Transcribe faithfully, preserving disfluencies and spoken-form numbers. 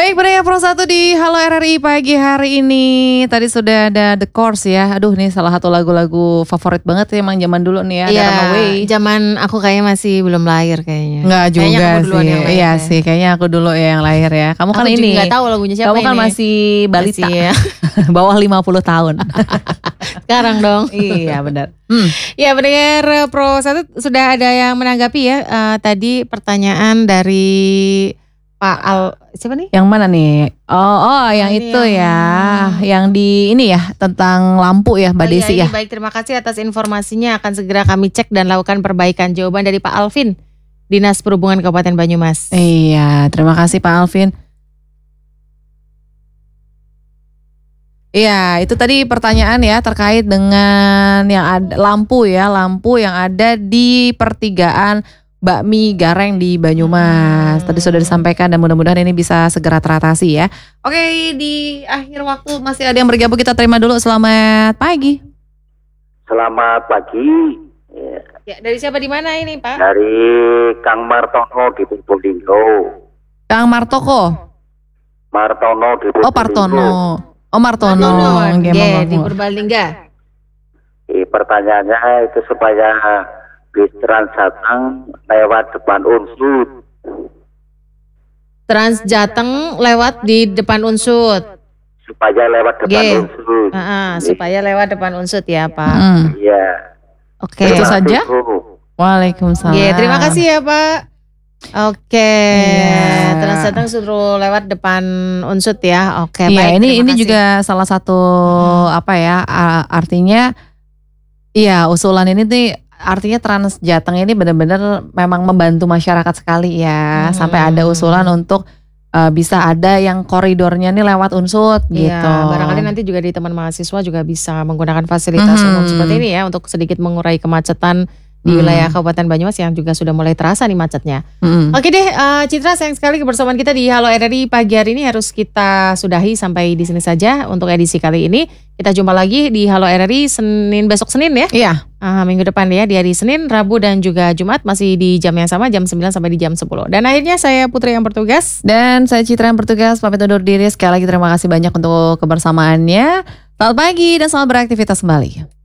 Baik, pendengar Pro satu di Halo R R I pagi hari ini. Tadi sudah ada The Course ya. Aduh, nih salah satu lagu-lagu favorit banget ya emang zaman dulu nih ya. Ada Iya, Runaway. zaman aku kayaknya masih belum lahir kayaknya. Enggak juga Kayaknya kamu duluan sih. yang lahir Iya ya. sih, kayaknya aku dulu ya yang lahir ya. Kamu kan Aku juga ini. nggak tahu lagunya siapa Kamu kan ini. masih balita. Masih ya. Bawah lima puluh tahun. Sekarang dong. Iya, benar. Hmm. Ya, pendengar Pro satu sudah ada yang menanggapi ya. Eh, tadi pertanyaan dari Pak Al, siapa nih? Yang mana nih? Oh, oh yang Ini itu yang- ya. Yang di ini ya, tentang lampu ya, Mbak Oh, iya, Desi ini ya. baik, terima kasih atas informasinya. Akan segera kami cek dan lakukan perbaikan. Jawaban dari Pak Alvin, Dinas Perhubungan Kabupaten Banyumas. Iya, terima kasih Pak Alvin. Iya, itu tadi pertanyaan ya terkait dengan yang ada lampu ya, lampu yang ada di pertigaan Bakmi Gareng di Banyumas. Hmm. Tadi sudah disampaikan dan mudah-mudahan ini bisa segera teratasi ya. Oke, di akhir waktu masih ada yang bergabung, kita terima dulu. Selamat pagi. Selamat pagi. Ya, Ya, dari siapa di mana ini, Pak? dari Kang Martono di Probolinggo. Kang Martoko. Martono di Oh, Probolinggo. Partono. Oh, Martono. Oke, Oke, monggo, di monggo. Purbalingga. Eh, pertanyaannya itu supaya bis Trans Jateng lewat depan Unsud. Trans Jateng lewat di depan Unsud. Supaya lewat depan Oke. Unsud. Ah, supaya lewat depan Unsud ya, Pak. Hmm. Iya. Oke. Itu Terima saja? kasih, Bu. Waalaikumsalam. Oke, terima kasih ya, Pak. Oke, Iya. Trans Jateng suruh lewat depan Unsud ya. Oke, Iya, baik. ini terima ini kasih. juga salah satu apa ya, a- artinya iya, usulan ini tuh artinya Trans Jateng ini benar-benar memang membantu masyarakat sekali ya. Hmm. Sampai ada usulan untuk uh, bisa ada yang koridornya nih lewat Unsud gitu. Iya, barangkali nanti juga di teman mahasiswa juga bisa menggunakan fasilitas Mhm. umum seperti ini ya untuk sedikit mengurai kemacetan di Hmm. wilayah Kabupaten Banyumas yang juga sudah mulai terasa nih macetnya. Mm-mm. Oke deh, eh, Citra, sayang sekali kebersamaan kita di Halo R R I pagi hari ini harus kita sudahi sampai di sini saja untuk edisi kali ini. Kita jumpa lagi di Halo R R I Senin besok Senin ya. Iya. Ah, minggu depan ya, di hari Senin, Rabu dan juga Jumat masih di jam yang sama, jam sembilan sampai di jam sepuluh. Dan akhirnya saya Putri yang bertugas. Dan saya Citra yang bertugas pamit undur diri. Sekali lagi terima kasih banyak untuk kebersamaannya. Selamat pagi dan selamat beraktivitas kembali.